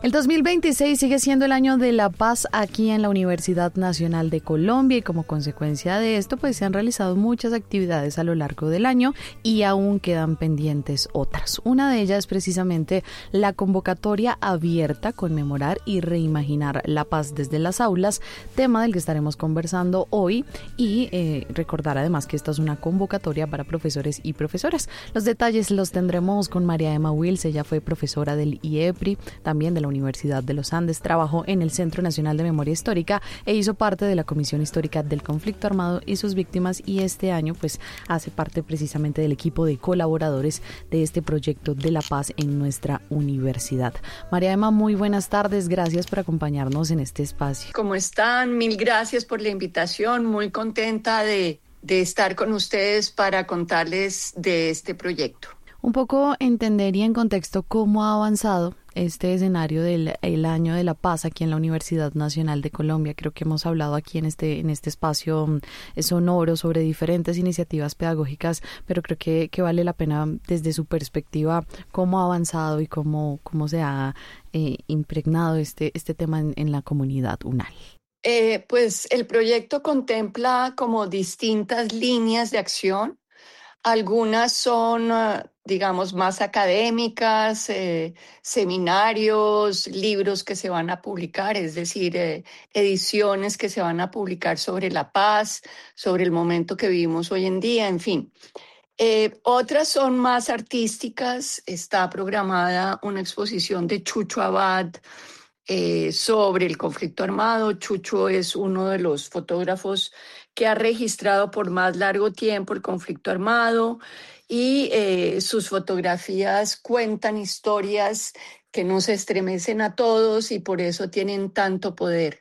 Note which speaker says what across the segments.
Speaker 1: El 2026 sigue siendo el año de la paz aquí en la Universidad Nacional de Colombia y como consecuencia de esto pues se han realizado muchas actividades a lo largo del año y aún quedan pendientes otras. Una de ellas es precisamente la convocatoria abierta a conmemorar y reimaginar la paz desde las aulas, tema del que estaremos conversando hoy y recordar además que esta es una convocatoria para profesores y profesoras. Los detalles los tendremos con María Emma Wills. Ella fue profesora del IEPRI, también de la Universidad de los Andes, trabajó en el Centro Nacional de Memoria Histórica e hizo parte de la Comisión Histórica del Conflicto Armado y sus víctimas, y este año pues hace parte precisamente del equipo de colaboradores de este proyecto de la paz en nuestra universidad. María Emma, muy buenas tardes, gracias por acompañarnos en este espacio.
Speaker 2: ¿Cómo están? Mil gracias por la invitación, muy contenta de estar con ustedes para contarles de este proyecto.
Speaker 1: Un poco entender y en contexto cómo ha avanzado este escenario del año de la paz aquí en la Universidad Nacional de Colombia. Creo que hemos hablado aquí en este espacio sonoro sobre diferentes iniciativas pedagógicas, pero creo que vale la pena desde su perspectiva cómo ha avanzado y cómo se ha impregnado este tema en la comunidad UNAL.
Speaker 2: Pues el proyecto contempla como distintas líneas de acción. Algunas son, digamos, más académicas, seminarios, libros que se van a publicar, es decir, ediciones que se van a publicar sobre la paz, sobre el momento que vivimos hoy en día, en fin. Otras son más artísticas. Está programada una exposición de Chucho Abad sobre el conflicto armado. Chucho es uno de los fotógrafos que ha registrado por más largo tiempo el conflicto armado y sus fotografías cuentan historias que nos estremecen a todos y por eso tienen tanto poder.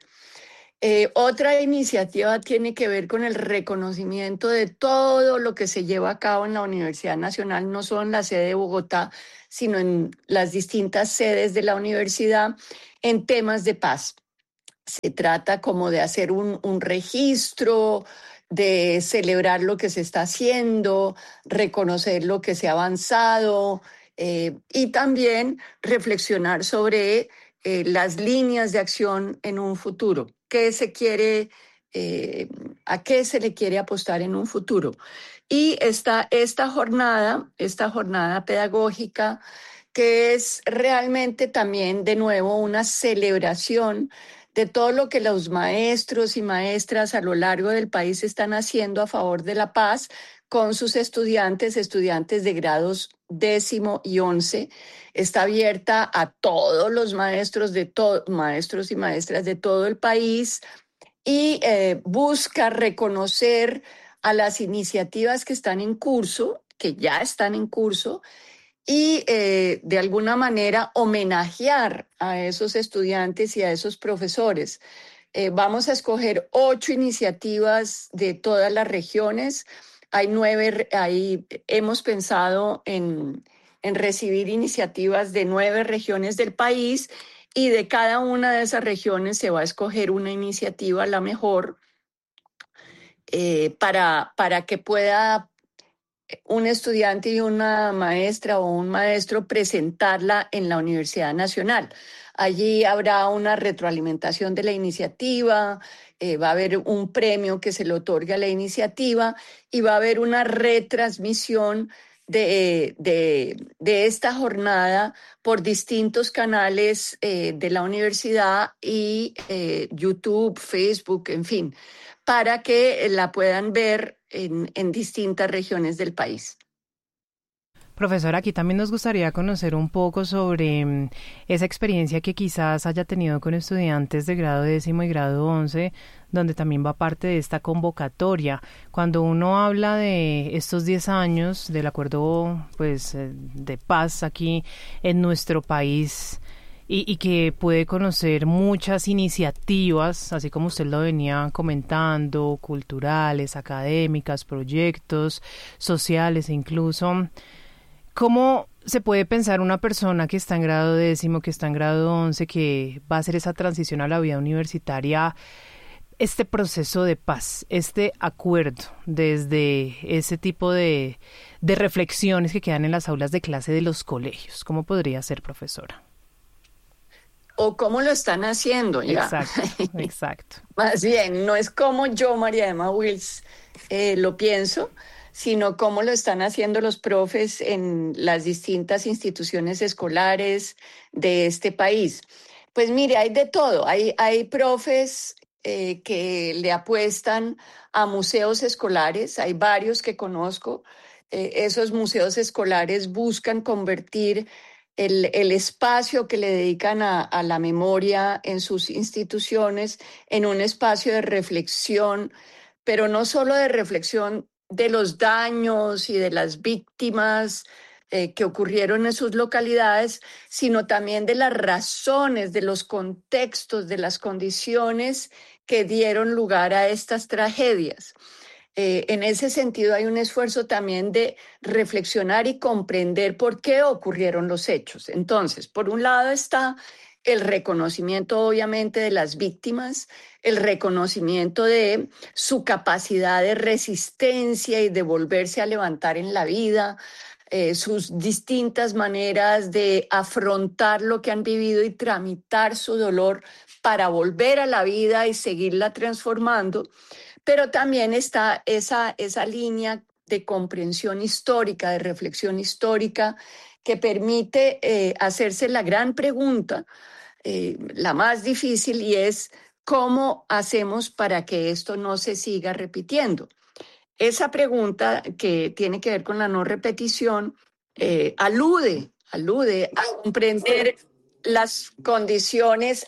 Speaker 2: Otra iniciativa tiene que ver con el reconocimiento de todo lo que se lleva a cabo en la Universidad Nacional, no solo en la sede de Bogotá, sino en las distintas sedes de la universidad en temas de paz. Se trata como de hacer un registro, de celebrar lo que se está haciendo, reconocer lo que se ha avanzado y también reflexionar sobre las líneas de acción en un futuro. ¿Qué se quiere, a qué se le quiere apostar en un futuro? Y esta jornada pedagógica, que es realmente también, de nuevo, una celebración de todo lo que los maestros y maestras a lo largo del país están haciendo a favor de la paz con sus estudiantes de grados 10º y 11. Está abierta a todos los maestros y maestras de todo el país y busca reconocer a las iniciativas que están en curso, que ya están en curso, y de alguna manera homenajear a esos estudiantes y a esos profesores. Vamos a escoger 8 iniciativas de todas las regiones. Hemos pensado en recibir iniciativas de 9 regiones del país y de cada una de esas regiones se va a escoger una iniciativa, la mejor, para que pueda un estudiante y una maestra o un maestro presentarla en la Universidad Nacional. Allí habrá una retroalimentación de la iniciativa, va a haber un premio que se le otorga a la iniciativa y va a haber una retransmisión de esta jornada por distintos canales de la universidad y YouTube, Facebook, en fin, para que la puedan ver en distintas regiones del país.
Speaker 3: Profesora, aquí también nos gustaría conocer un poco sobre esa experiencia que quizás haya tenido con estudiantes de grado 10º y grado 11, donde también va parte de esta convocatoria. Cuando uno habla de estos 10 años del acuerdo pues, de paz aquí en nuestro país, y que puede conocer muchas iniciativas, así como usted lo venía comentando, culturales, académicas, proyectos sociales incluso. ¿Cómo se puede pensar una persona que está en grado 10º, que está en grado 11, que va a hacer esa transición a la vida universitaria, este proceso de paz, este acuerdo, desde ese tipo de reflexiones que quedan en las aulas de clase de los colegios? ¿Cómo podría ser, profesora?
Speaker 2: o cómo lo están haciendo, ya.
Speaker 3: Exacto, exacto.
Speaker 2: Más bien, no es como yo, María Emma Wills, lo pienso, sino cómo lo están haciendo los profes en las distintas instituciones escolares de este país. Pues mire, hay de todo. Hay profes que le apuestan a museos escolares, hay varios que conozco. Esos museos escolares buscan convertir el espacio que le dedican a la memoria en sus instituciones en un espacio de reflexión, pero no solo de reflexión de los daños y de las víctimas que ocurrieron en sus localidades, sino también de las razones, de los contextos, de las condiciones que dieron lugar a estas tragedias. En ese sentido hay un esfuerzo también de reflexionar y comprender por qué ocurrieron los hechos. Entonces, por un lado está el reconocimiento, obviamente, de las víctimas, el reconocimiento de su capacidad de resistencia y de volverse a levantar en la vida, sus distintas maneras de afrontar lo que han vivido y tramitar su dolor para volver a la vida y seguirla transformando. Pero también está esa línea de comprensión histórica, de reflexión histórica, que permite hacerse la gran pregunta, la más difícil, y es ¿cómo hacemos para que esto no se siga repitiendo? Esa pregunta, que tiene que ver con la no repetición, alude a comprender las condiciones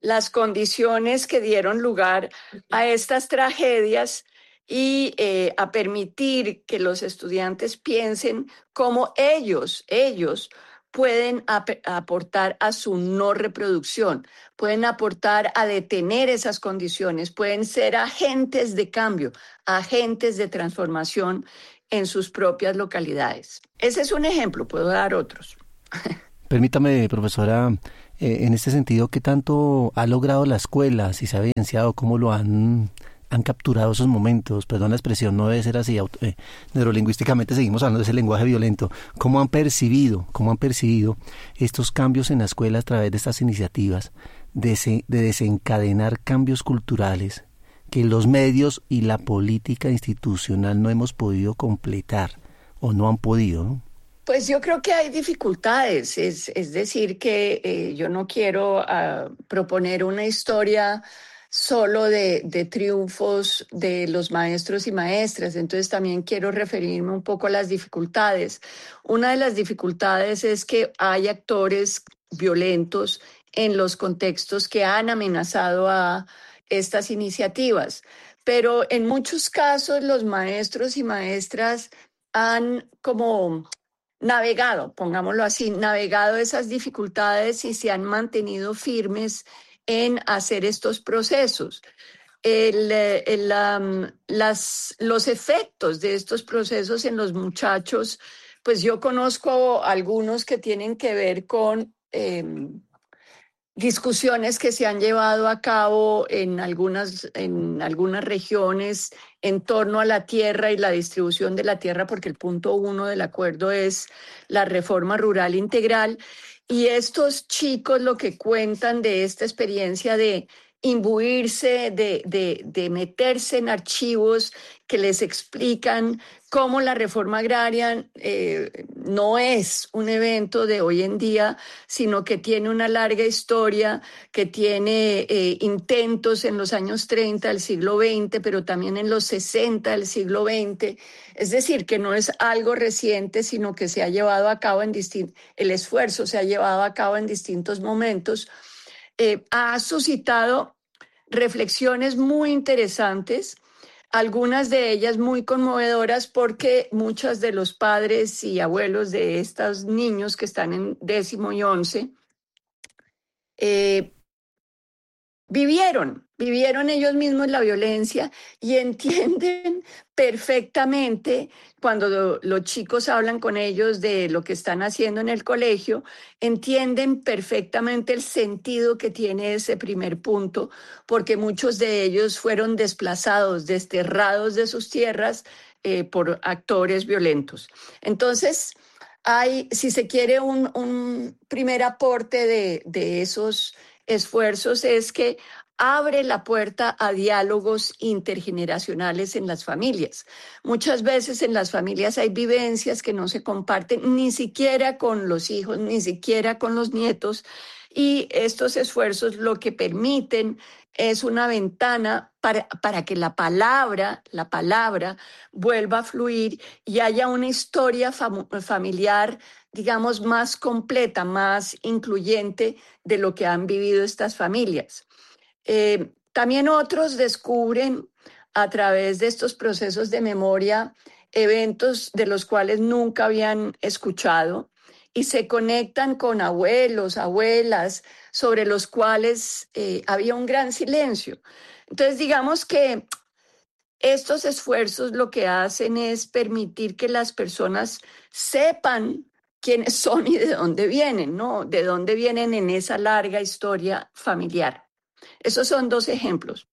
Speaker 2: que dieron lugar a estas tragedias y a permitir que los estudiantes piensen cómo ellos pueden aportar a su no reproducción, pueden aportar a detener esas condiciones, pueden ser agentes de cambio, agentes de transformación en sus propias localidades. Ese es un ejemplo, puedo dar otros.
Speaker 4: Permítame, profesora, en este sentido, ¿qué tanto ha logrado la escuela? Si se ha evidenciado, ¿cómo lo han capturado esos momentos? Perdón la expresión, no debe ser así. Neurolingüísticamente seguimos hablando de ese lenguaje violento. ¿Cómo han percibido estos cambios en la escuela a través de estas iniciativas de desencadenar cambios culturales que los medios y la política institucional no hemos podido completar o no han podido, ¿no?
Speaker 2: Pues yo creo que hay dificultades, es decir, que yo no quiero proponer una historia solo de triunfos de los maestros y maestras, entonces también quiero referirme un poco a las dificultades. Una de las dificultades es que hay actores violentos en los contextos que han amenazado a estas iniciativas, pero en muchos casos los maestros y maestras han como navegado, pongámoslo así, navegado esas dificultades y se han mantenido firmes en hacer estos procesos. Los efectos de estos procesos en los muchachos, pues yo conozco algunos que tienen que ver con discusiones que se han llevado a cabo en algunas regiones en torno a la tierra y la distribución de la tierra, porque el punto 1 del acuerdo es la reforma rural integral. Y estos chicos lo que cuentan de esta experiencia de imbuirse, de meterse en archivos que les explican cómo la reforma agraria no es un evento de hoy en día, sino que tiene una larga historia, que tiene intentos en los años 30 del siglo XX, pero también en los 60 del siglo XX. Es decir, que no es algo reciente, sino que se ha llevado a cabo el esfuerzo se ha llevado a cabo en distintos momentos. Ha suscitado reflexiones muy interesantes, algunas de ellas muy conmovedoras, porque muchos de los padres y abuelos de estos niños que están en 10º y 11 vivieron ellos mismos la violencia y entienden perfectamente cuando los chicos hablan con ellos de lo que están haciendo en el colegio, entienden perfectamente el sentido que tiene ese primer punto, porque muchos de ellos fueron desplazados, desterrados de sus tierras por actores violentos. Entonces, hay, si se quiere, un primer aporte de esos esfuerzos es que abre la puerta a diálogos intergeneracionales en las familias. Muchas veces en las familias hay vivencias que no se comparten ni siquiera con los hijos, ni siquiera con los nietos, y estos esfuerzos lo que permiten es una ventana para que la palabra vuelva a fluir y haya una historia familiar, digamos, más completa, más incluyente de lo que han vivido estas familias. También otros descubren a través de estos procesos de memoria eventos de los cuales nunca habían escuchado y se conectan con abuelos, abuelas, sobre los cuales había un gran silencio. Entonces, digamos que estos esfuerzos lo que hacen es permitir que las personas sepan quiénes son y de dónde vienen, ¿no? De dónde vienen en esa larga historia familiar. Esos son 2 ejemplos.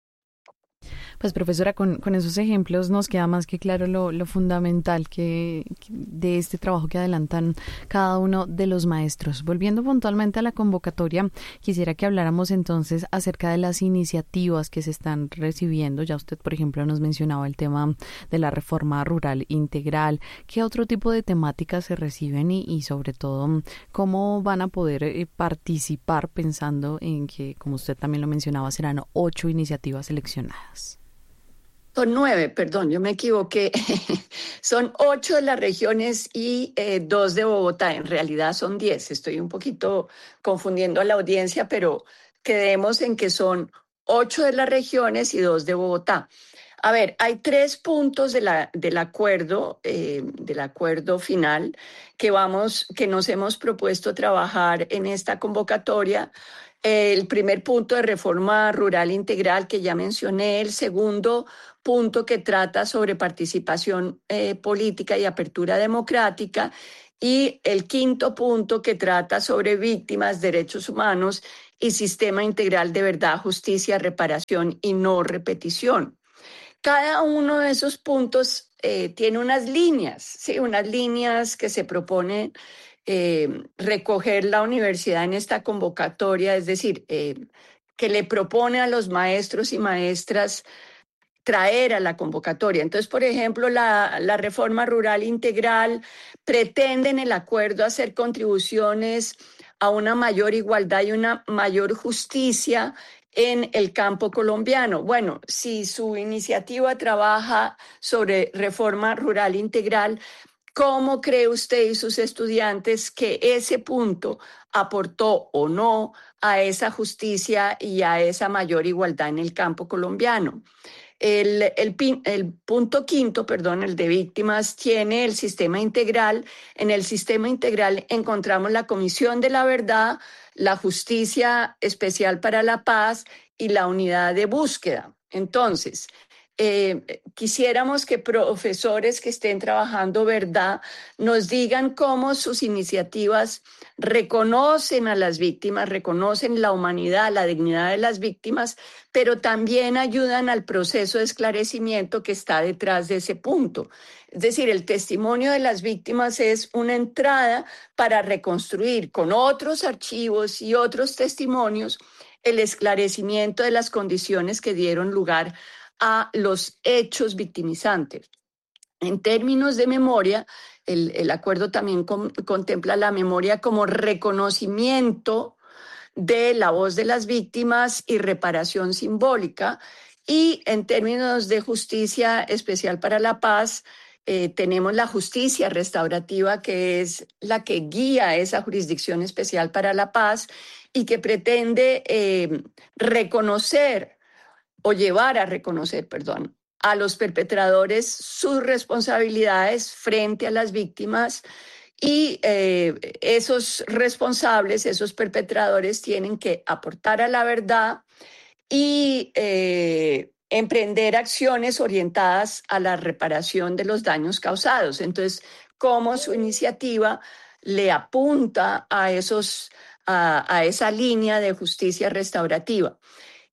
Speaker 1: Pues profesora, con esos ejemplos nos queda más que claro lo fundamental de este trabajo que adelantan cada uno de los maestros. Volviendo puntualmente a la convocatoria, quisiera que habláramos entonces acerca de las iniciativas que se están recibiendo. Ya usted, por ejemplo, nos mencionaba el tema de la reforma rural integral. ¿Qué otro tipo de temáticas se reciben y sobre todo cómo van a poder participar, pensando en que, como usted también lo mencionaba, serán 8 iniciativas seleccionadas?
Speaker 2: Son 9, perdón, yo me equivoqué. Son 8 de las regiones y 2 de Bogotá. En realidad son 10. Estoy un poquito confundiendo a la audiencia, pero quedemos en que son 8 de las regiones y 2 de Bogotá. A ver, hay 3 puntos del acuerdo final que nos hemos propuesto trabajar en esta convocatoria. El primer punto de reforma rural integral que ya mencioné, el segundo punto que trata sobre participación política y apertura democrática, y el quinto punto que trata sobre víctimas, derechos humanos y sistema integral de verdad, justicia, reparación y no repetición. Cada uno de esos puntos tiene unas líneas, ¿sí? Unas líneas que se proponen recoger la universidad en esta convocatoria, es decir, que le propone a los maestros y maestras traer a la convocatoria. Entonces, por ejemplo, la reforma rural integral pretende en el acuerdo hacer contribuciones a una mayor igualdad y una mayor justicia en el campo colombiano. Bueno, si su iniciativa trabaja sobre reforma rural integral, ¿cómo cree usted y sus estudiantes que ese punto aportó o no a esa justicia y a esa mayor igualdad en el campo colombiano? El punto quinto, el de víctimas, tiene el sistema integral. En el sistema integral encontramos la Comisión de la Verdad, la Justicia Especial para la Paz y la Unidad de Búsqueda. Entonces, quisiéramos que profesores que estén trabajando verdad nos digan cómo sus iniciativas reconocen a las víctimas, reconocen la humanidad, la dignidad de las víctimas, pero también ayudan al proceso de esclarecimiento que está detrás de ese punto. Es decir, el testimonio de las víctimas es una entrada para reconstruir con otros archivos y otros testimonios el esclarecimiento de las condiciones que dieron lugar a los hechos victimizantes. En términos de memoria, el acuerdo también contempla la memoria como reconocimiento de la voz de las víctimas y reparación simbólica. Y en términos de justicia especial para la paz, tenemos la justicia restaurativa, que es la que guía esa jurisdicción especial para la paz y que pretende reconocer o llevar a reconocer, a los perpetradores sus responsabilidades frente a las víctimas, y esos responsables, esos perpetradores, tienen que aportar a la verdad y emprender acciones orientadas a la reparación de los daños causados. Entonces, cómo su iniciativa le apunta a esa línea de justicia restaurativa.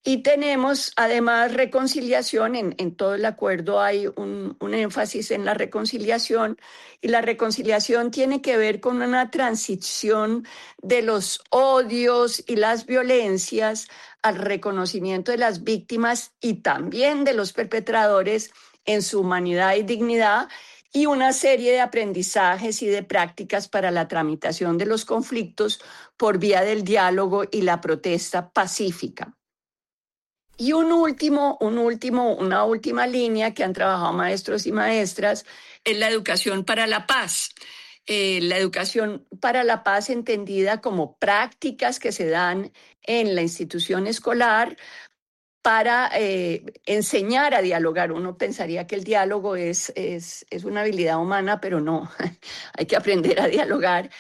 Speaker 2: Y tenemos además reconciliación, en todo el acuerdo hay un énfasis en la reconciliación, y la reconciliación tiene que ver con una transición de los odios y las violencias al reconocimiento de las víctimas y también de los perpetradores en su humanidad y dignidad, y una serie de aprendizajes y de prácticas para la tramitación de los conflictos por vía del diálogo y la protesta pacífica. Y una última línea que han trabajado maestros y maestras es la educación para la paz. La educación para la paz entendida como prácticas que se dan en la institución escolar para enseñar a dialogar. Uno pensaría que el diálogo es una habilidad humana, pero no, hay que aprender a dialogar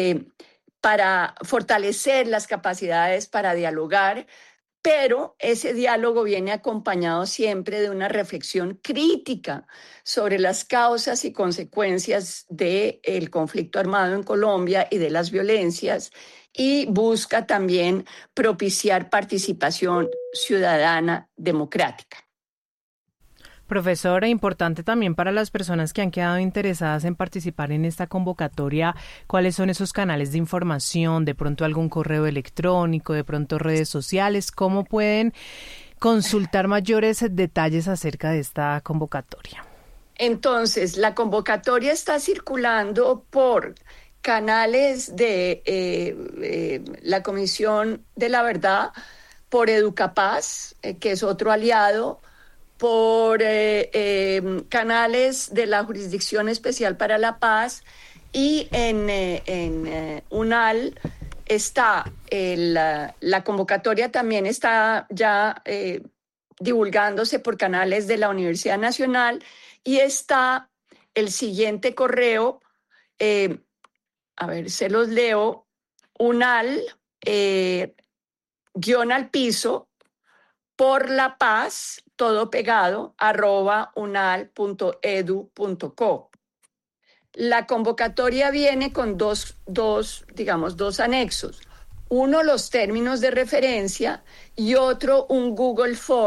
Speaker 2: para fortalecer las capacidades para dialogar. Pero ese diálogo viene acompañado siempre de una reflexión crítica sobre las causas y consecuencias del conflicto armado en Colombia y de las violencias, y busca también propiciar participación ciudadana democrática.
Speaker 3: Profesora, importante también para las personas que han quedado interesadas en participar en esta convocatoria, ¿cuáles son esos canales de información? De pronto algún correo electrónico, de pronto redes sociales, ¿cómo pueden consultar mayores detalles acerca de esta convocatoria?
Speaker 2: Entonces, la convocatoria está circulando por canales de la Comisión de la Verdad, por Educapaz, que es otro aliado, por canales de la Jurisdicción Especial para la Paz, y en UNAL está la convocatoria, también está ya divulgándose por canales de la Universidad Nacional, y está el siguiente correo, a ver, se los leo: UNAL _al_piso por la paz, todo pegado, @unal.edu.co. La convocatoria viene con dos anexos. Uno, los términos de referencia, y otro, un Google Form